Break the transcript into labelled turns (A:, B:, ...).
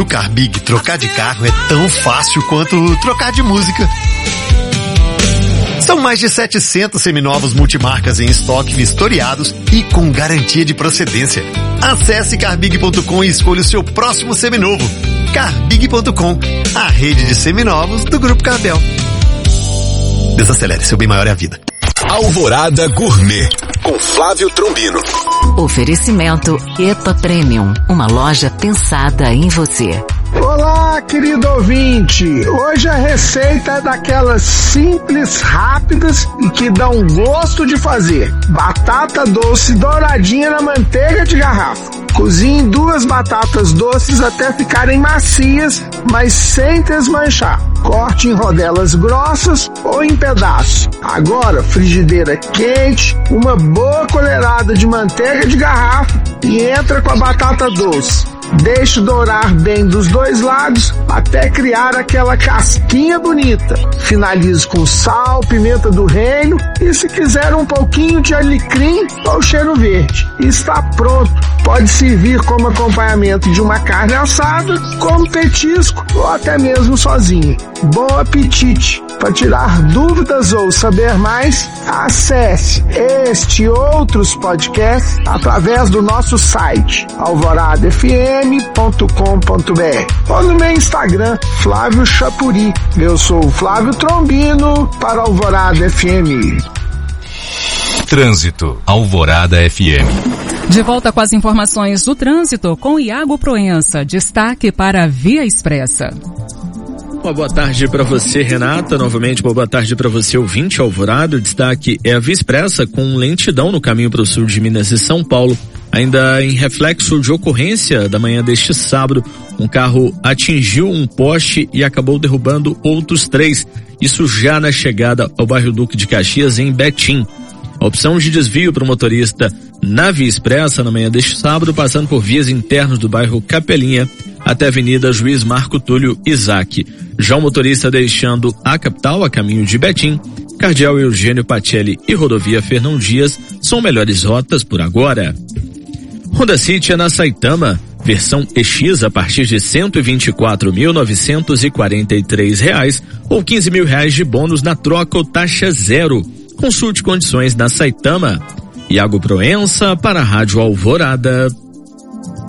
A: No Carbig, trocar de carro é tão fácil quanto trocar de música. São mais de 700 seminovos multimarcas em estoque vistoriados e com garantia de procedência. Acesse carbig.com e escolha o seu próximo seminovo. Carbig.com, a rede de seminovos do Grupo Carbel. Desacelere, seu bem maior é a vida.
B: Alvorada Gourmet, com Flávio Trombino.
C: Oferecimento EPA Premium, uma loja pensada em você.
D: Olá, querido ouvinte! Hoje a receita é daquelas simples, rápidas e que dão gosto de fazer. Batata doce douradinha na manteiga de garrafa. Cozinhe 2 batatas doces até ficarem macias, mas sem desmanchar. Corte em rodelas grossas ou em pedaços. Agora, frigideira quente, uma boa colherada de manteiga de garrafa e entra com a batata doce. Deixe dourar bem dos 2 lados até criar aquela casquinha bonita. Finalize com sal, pimenta do reino e, se quiser, um pouquinho de alecrim ou cheiro verde. E está pronto. Pode servir como acompanhamento de uma carne assada, como petisco ou até mesmo sozinho. Bom apetite! Para tirar dúvidas ou saber mais, acesse este e outros podcasts através do nosso site alvoradafm.com.br ou no meu Instagram, Flávio Chapuri. Eu sou o Flávio Trombino para Alvorada FM.
B: Trânsito, Alvorada FM.
E: De volta com as informações do trânsito com Iago Proença. Destaque para a Via Expressa.
F: Uma boa tarde para você, Renata. Novamente, boa tarde para você, ouvinte Alvorada. O destaque é a Via Expressa com lentidão no caminho para o sul de Minas e São Paulo. Ainda em reflexo de ocorrência da manhã deste sábado, um carro atingiu um poste e acabou derrubando outros 3. Isso já na chegada ao bairro Duque de Caxias, em Betim. A opção de desvio para o motorista na Via Expressa na manhã deste sábado, passando por vias internas do bairro Capelinha até a Avenida Juiz Marco Túlio Isaac. Já o motorista deixando a capital a caminho de Betim, Cardeal Eugênio Pacelli e Rodovia Fernão Dias são melhores rotas por agora. Honda City é na Saitama, versão EX a partir de R$124.943 ou R$15.000 de bônus na troca ou taxa zero. Consulte condições na Saitama. Iago Proença para a Rádio Alvorada.